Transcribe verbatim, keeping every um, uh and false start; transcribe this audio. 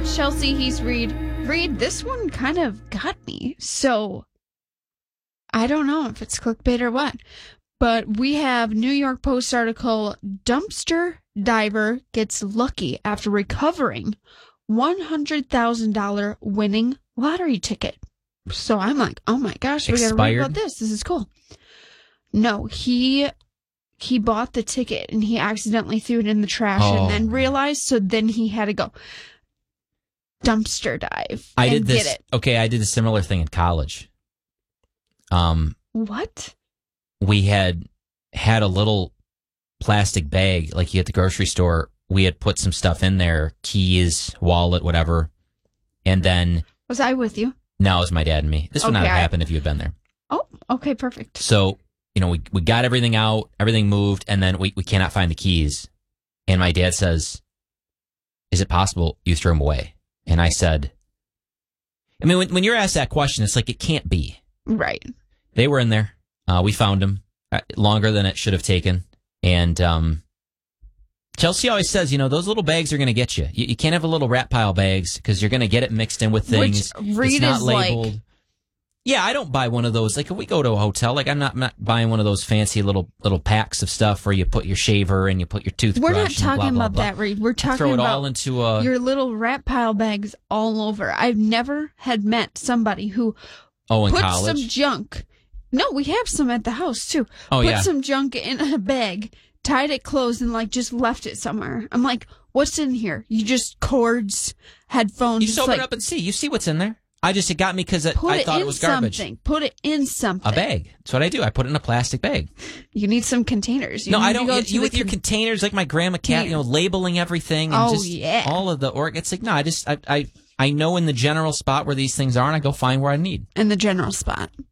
it's Chelsea. He's Reed. Reed, this one kind of got me. So, I don't know if it's clickbait or what. But we have New York Post article, dumpster diver gets lucky after recovering one hundred thousand dollars winning lottery ticket. So I'm like, oh my gosh, we got to read about this. This is cool. No, he he bought the ticket and he accidentally threw it in the trash oh. and then realized, so then he had to go dumpster dive I and did this, get it. Okay, I did a similar thing in college. Um, What? We had had a little plastic bag, like you at the grocery store. We had put some stuff in there, keys, wallet, whatever. And then... Was I with you? No, it was my dad and me. This would okay, not have I... happened if you had been there. Oh, okay, perfect. So, you know, we we got everything out, everything moved, and then we, we cannot find the keys. And my dad says, is it possible you threw them away? And I said, I mean, when, when you're asked that question, it's like, it can't be. Right. They were in there. Uh, we found them uh, longer than it should have taken. And um, Chelsea always says, you know, those little bags are going to get you. you. You can't have a little rat pile bags because you're going to get it mixed in with things. Which Reed it's not is labeled. Like... Yeah, I don't buy one of those. Like if we go to a hotel, like I'm not, I'm not buying one of those fancy little little packs of stuff where you put your shaver and you put your toothbrush. We're not talking blah, blah, about blah. that, Reed. We're talking throw it about all into a... your little rat pile bags all over. I've never had met somebody who oh, in put college? some junk. No, we have some at the house too. Oh, put yeah. some junk in a bag, tied it closed, and like just left it somewhere. I'm like, what's in here? You just cords, headphones. You just open like, it up and see. You see what's in there. I just, it got me because I it thought it was garbage. Something. Put it in something. A bag. That's what I do. I put it in a plastic bag. You need some containers. You no, need I don't. To go You, to you the with your con- containers, like my grandma cat, you know, labeling everything. And oh, just yeah. all of the org. It's like, no, I just, I, I, I know in the general spot where these things are, and I go find where I need. In the general spot.